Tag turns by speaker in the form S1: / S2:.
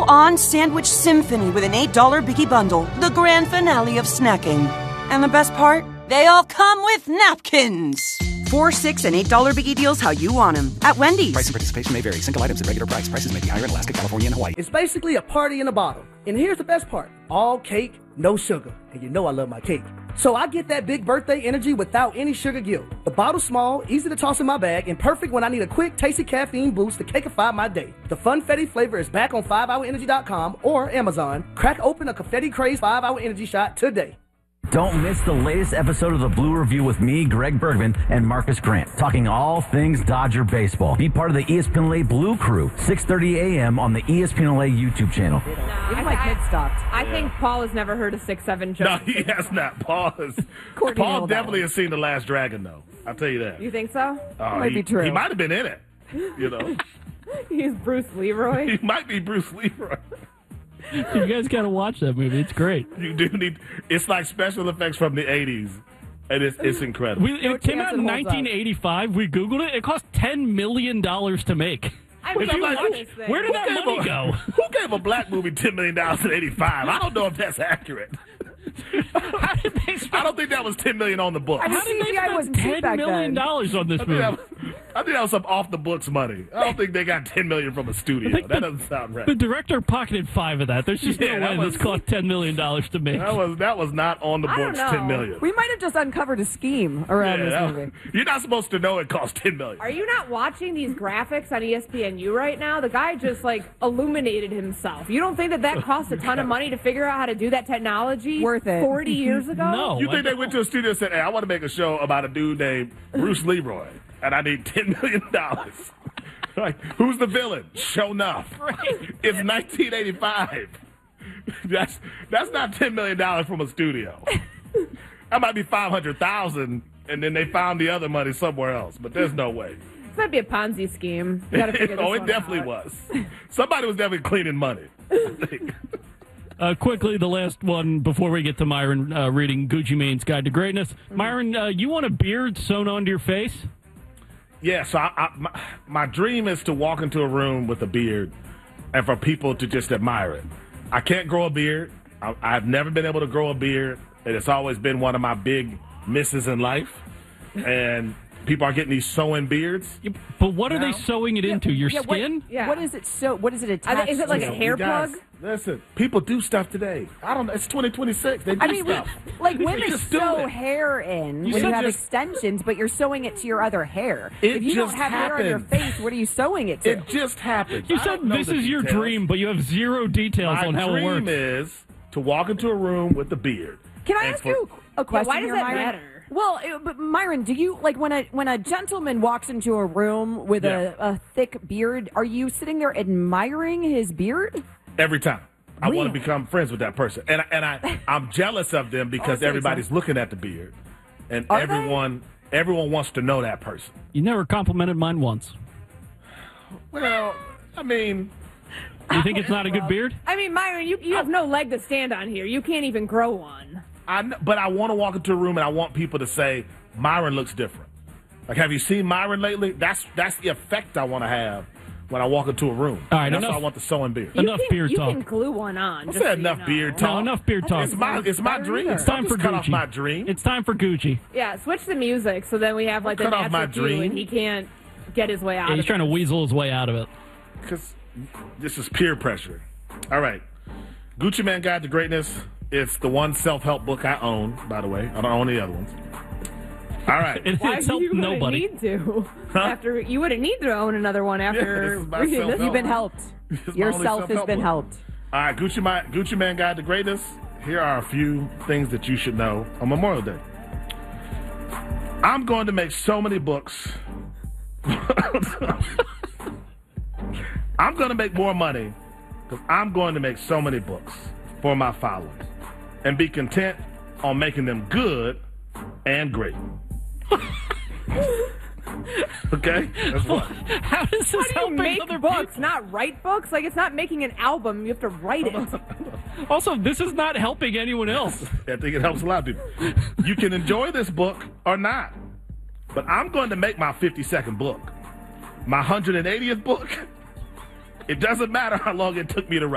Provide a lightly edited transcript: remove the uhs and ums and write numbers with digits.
S1: full-on sandwich symphony with an $8 Biggie Bundle, the grand finale of snacking. And the best part? They all come with napkins. 4, $6, and $8 Biggie deals how you want them. At Wendy's.
S2: Price and participation may vary. Single items at regular price. Prices may be higher in Alaska, California, and Hawaii.
S3: It's basically a party in a bottle. And here's the best part. All cake, no sugar. And you know I love my cake. So I get that big birthday energy without any sugar guilt. The bottle's small, easy to toss in my bag, and perfect when I need a quick, tasty caffeine boost to cakeify my day. The Funfetti flavor is back on 5hourenergy.com or Amazon. Crack open a Confetti Craze 5-Hour Energy shot today.
S4: Don't miss the latest episode of the Blue Review with me, Greg Bergman, and Marcus Grant, talking all things Dodger baseball. Be part of the ESPN LA Blue Crew, 6:30 a.m. on the ESPN LA YouTube channel.
S5: Even my kids stopped. I think Paul has never heard a 6'7" joke.
S6: No, he has not. Paul definitely has seen The Last Dragon, though. I'll tell you that.
S5: You think so?
S6: Might be true. He might have been in it, you know.
S5: He's Bruce Leroy.
S6: He might be Bruce Leroy.
S7: You guys got to watch that movie. It's great.
S6: You do need. It's like special effects from the 80s, and it's incredible.
S7: It came out in 1985. We Googled it. It cost $10 million to make. Where did that money go?
S6: Who gave a black movie $10 million in 85? I don't know if that's accurate. I don't think that was $10 million on the books.
S7: How did they spend $10 million on this movie?
S6: I think that was some off-the-books money. I don't think they got $10 million from a studio. That doesn't sound right.
S7: The director pocketed $5 of that. There's just no way this cost $10 million to make.
S6: That was not on the books, $10 million.
S8: We might have just uncovered a scheme around this movie.
S6: You're not supposed to know it cost $10 million.
S5: Are you not watching these graphics on ESPNU right now? The guy just, illuminated himself. You don't think that cost a ton of money to figure out how to do that technology?
S8: Worth it.
S5: 40 years ago?
S7: No.
S6: You think they went to a studio and said, hey, I want to make a show about a dude named Bruce Leroy, and I need $10 million. Like, who's the villain? Show enough.
S7: Right.
S6: It's 1985. That's not $10 million from a studio. That might be $500,000, and then they found the other money somewhere else. But there's no way.
S5: This might be a Ponzi scheme. You gotta figure this
S6: it
S5: one
S6: definitely
S5: out.
S6: was. Somebody was definitely cleaning money, I think.
S7: Quickly, the last one before we get to Myron reading Gucci Mane's Guide to Greatness. Myron, you want a beard sewn onto your face?
S6: Yeah, so my dream is to walk into a room with a beard and for people to just admire it. I can't grow a beard. I've never been able to grow a beard, and it's always been one of my big misses in life. And people are getting these sewn beards.
S7: Yeah, but what are they sewing it into? Your skin?
S8: What is it? What is it attached?
S5: Is it like a hair plug?
S6: Listen, people do stuff today. I don't know. It's 2026. They do stuff.
S8: Women sew hair in when you have extensions, but you're sewing it to your other hair. If you don't have hair on your face, what are you sewing it to?
S6: It just happened.
S7: You said this is your dream, but you have zero details on how it works.
S6: My dream is to walk into a room with a beard.
S8: Can I ask you a question?
S5: Why does that
S8: Myron?
S5: matter?
S8: Well, but Myron, do you when a gentleman walks into a room with a thick beard, are you sitting there admiring his beard?
S6: Every time. I want to become friends with that person. And I'm jealous of them because everybody's looking at the beard. And everyone wants to know that person.
S7: You never complimented mine once.
S6: Well, I mean...
S7: You think it's not a good beard?
S5: I mean, Myron, you have no leg to stand on here. You can't even grow one.
S6: But I want to walk into a room and I want people to say, Myron looks different. Like, have you seen Myron lately? That's the effect I want to have when I walk into a room.
S7: All right,
S6: that's why I want the sewing beard.
S7: Enough beard talk.
S5: You can glue one on.
S6: I said enough beard talk.
S7: No, enough beard talk.
S6: It's my dream.
S7: It's time for
S6: cut
S7: Gucci.
S6: off my dream.
S7: It's time for Gucci.
S5: Yeah, switch the music so then we have the
S6: cut off my
S5: natural cue
S6: dream.
S5: and he can't get his way out of it.
S7: He's trying to weasel his way out of it.
S6: Because this is peer pressure. All right. Gucci Mane Guide to Greatness. It's the one self-help book I own, by the way. I don't own any other ones. All right.
S5: Why
S7: helped
S5: you
S7: nobody.
S5: Need to? After you wouldn't need to own another one after reading this.
S8: You've been helped. Yourself has been helped.
S6: All right, Gucci Mane Guide to Greatness. Here are a few things that you should know on Memorial Day. I'm going to make so many books. I'm going to make more money because I'm going to make so many books for my followers and be content on making them good and great. Okay? That's what.
S7: How does this help
S5: make
S7: other
S5: books,
S7: people?
S5: not write books? Like, it's not making an album. You have to write it.
S7: Also, this is not helping anyone else.
S6: I think it helps a lot of people. You can enjoy this book or not, but I'm going to make my 52nd book. My 180th book, it doesn't matter how long it took me to write.